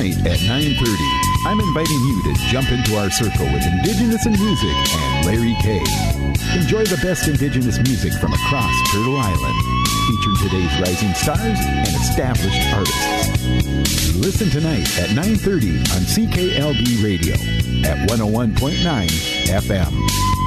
tonight at 9:30, I'm inviting you to jump into our circle with Indigenous in Music and Larry Kay. Enjoy the best Indigenous music from across Turtle Island, featuring today's rising stars and established artists. Listen tonight at 9:30 on CKLB Radio at 101.9 FM.